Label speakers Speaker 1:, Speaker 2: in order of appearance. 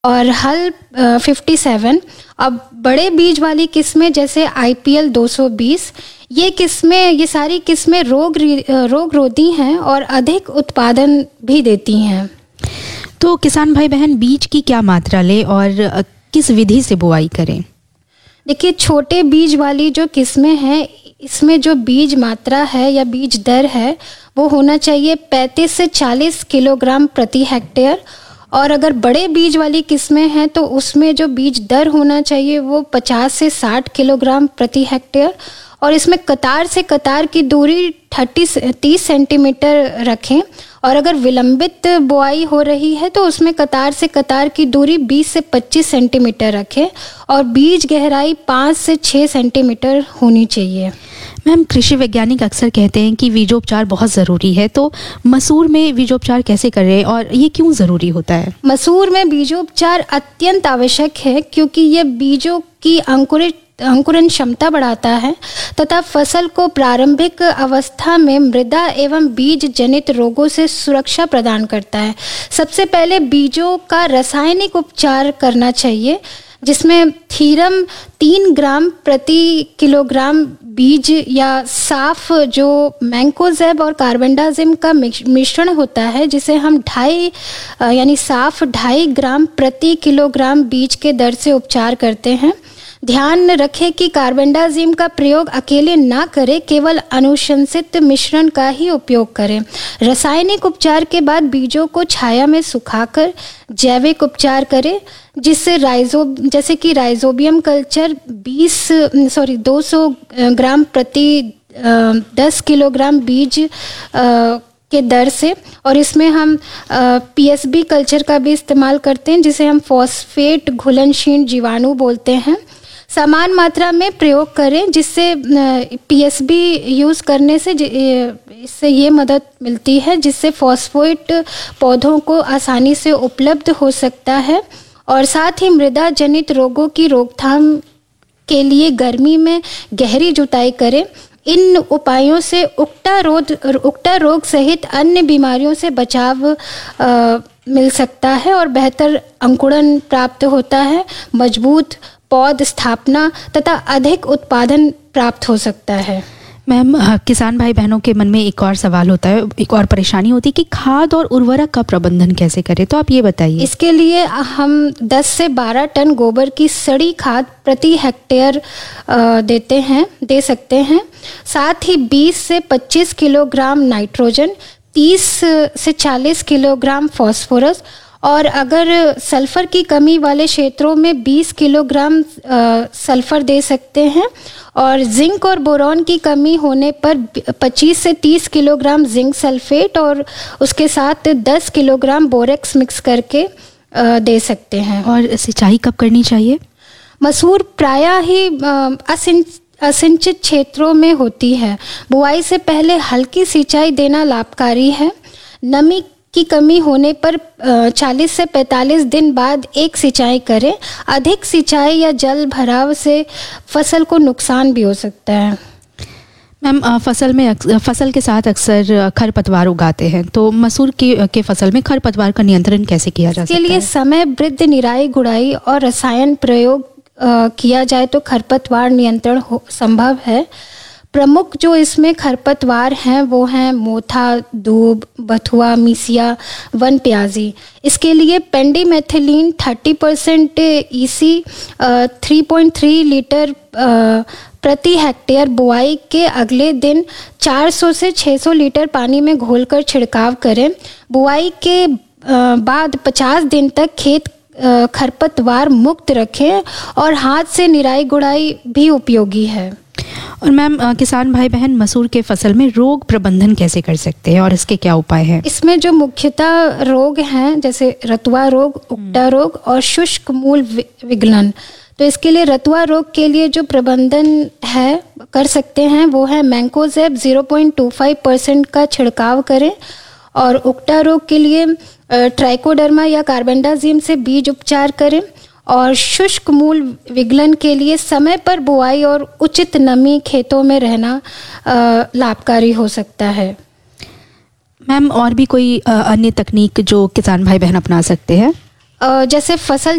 Speaker 1: और हल 57। अब बड़े बीज वाली किस्में जैसे IPL 220, ये सारी किस्में रोग रोधी हैं और अधिक उत्पादन भी देती हैं।
Speaker 2: तो किसान भाई बहन बीज की क्या मात्रा लें और किस विधि से बुआई करें?
Speaker 1: देखिए, छोटे बीज वाली जो किस्में हैं, इसमें जो बीज मात्रा है या बीज दर है वो होना चाहिए 35 से 40 किलोग्राम प्रति हेक्टेयर। और अगर बड़े बीज वाली किस्में हैं तो उसमें जो बीज दर होना चाहिए वो 50 से 60 किलोग्राम प्रति हेक्टेयर। और इसमें कतार से कतार की दूरी 30 सेंटीमीटर रखें। और अगर विलंबित बुआई हो रही है तो उसमें कतार से कतार की दूरी 20 से 25 सेंटीमीटर रखें और बीज गहराई 5 से 6 सेंटीमीटर होनी चाहिए।
Speaker 2: मैम, कृषि वैज्ञानिक अक्सर कहते हैं कि बीजोपचार बहुत ज़रूरी है, तो मसूर में बीजोपचार कैसे करें और ये क्यों ज़रूरी होता है?
Speaker 1: मसूर में बीजोपचार अत्यंत आवश्यक है क्योंकि ये बीजों की अंकुरण क्षमता बढ़ाता है तथा फसल को प्रारंभिक अवस्था में मृदा एवं बीज जनित रोगों से सुरक्षा प्रदान करता है। सबसे पहले बीजों का रासायनिक उपचार करना चाहिए, जिसमें थीरम 3 ग्राम प्रति किलोग्राम बीज या साफ जो मैंकोजेब और कार्बेंडाजिम का मिश्रण होता है, जिसे हम 2.5 ग्राम प्रति किलोग्राम बीज के दर से उपचार करते हैं। ध्यान रखें कि कार्बेंडाजिम का प्रयोग अकेले ना करें, केवल अनुशंसित मिश्रण का ही उपयोग करें। रासायनिक उपचार के बाद बीजों को छाया में सुखाकर जैविक उपचार करें, जैसे कि राइजोबियम कल्चर 200 ग्राम प्रति 10 किलोग्राम बीज के दर से। और इसमें हम PSB कल्चर का भी इस्तेमाल करते हैं, जिसे हम फॉस्फेट घुलनशील जीवाणु बोलते हैं। समान मात्रा में प्रयोग करें, जिससे PSB यूज़ करने से इससे ये मदद मिलती है जिससे फॉस्फेट पौधों को आसानी से उपलब्ध हो सकता है। और साथ ही मृदा जनित रोगों की रोकथाम के लिए गर्मी में गहरी जुताई करें। इन उपायों से उक्टा रोग सहित अन्य बीमारियों से बचाव मिल सकता है और बेहतर अंकुरण प्राप्त होता है, मजबूत पौध स्थापना तथा अधिक उत्पादन प्राप्त हो सकता है।
Speaker 2: मैम, किसान भाई बहनों के मन में एक और सवाल होता है, एक और परेशानी होती है कि खाद और उर्वरक का प्रबंधन कैसे करें, तो आप ये बताइए।
Speaker 1: इसके लिए हम 10 से 12 टन गोबर की सड़ी खाद प्रति हेक्टेयर दे सकते हैं। साथ ही 20 से 25 किलोग्राम नाइट्रोजन, 30 से 40 किलोग्राम फॉस्फोरस और अगर सल्फर की कमी वाले क्षेत्रों में 20 किलोग्राम सल्फर दे सकते हैं। और जिंक और बोरॉन की कमी होने पर 25 से 30 किलोग्राम जिंक सल्फेट और उसके साथ 10 किलोग्राम बोरेक्स मिक्स करके दे सकते हैं।
Speaker 2: और सिंचाई कब करनी चाहिए?
Speaker 1: मसूर प्रायः ही असिंचित क्षेत्रों में होती है। बुआई से पहले हल्की सिंचाई देना लाभकारी है। नमी की कमी होने पर 40 से 45 दिन बाद एक सिंचाई करें। अधिक सिंचाई या जल भराव से फसल को नुकसान भी हो सकता है।
Speaker 2: मैम, फसल के साथ अक्सर खरपतवार उगाते हैं, तो मसूर के फसल में खरपतवार का नियंत्रण कैसे किया जा सकता है?
Speaker 1: इसके लिए समय वृद्धि निराई गुड़ाई और रसायन प्रयोग किया जाए तो खरपतवार नियंत्रण संभव है। प्रमुख जो इसमें खरपतवार हैं वो हैं मोथा, दूब, बथुआ, मिसिया, वन प्याजी। इसके लिए पेंडिमेथिलीन 30% EC 3.3 लीटर प्रति हेक्टेयर बुआई के अगले दिन 400 से 600 लीटर पानी में घोलकर छिड़काव करें। बुआई के बाद 50 दिन तक खेत खरपतवार मुक्त रखें और हाथ से निराई गुड़ाई भी उपयोगी है।
Speaker 2: और मैम, किसान भाई बहन मसूर के फसल में रोग प्रबंधन कैसे कर सकते हैं और इसके क्या उपाय हैं?
Speaker 1: इसमें जो मुख्यतः रोग हैं जैसे रतुआ रोग, उक्टा रोग और शुष्क मूल विगलन। तो इसके लिए रतुआ रोग के लिए जो प्रबंधन है कर सकते हैं वो है मैंकोजेब 0.25% का छिड़काव करें। और उक्टा रोग के लिए ट्राइकोडर्मा या कार्बेंडाजिम से बीज उपचार करें। और शुष्क मूल विगलन के लिए समय पर बुआई और उचित नमी खेतों में रहना लाभकारी हो सकता है।
Speaker 2: मैम, और भी कोई अन्य तकनीक जो किसान भाई बहन अपना सकते हैं?
Speaker 1: जैसे फसल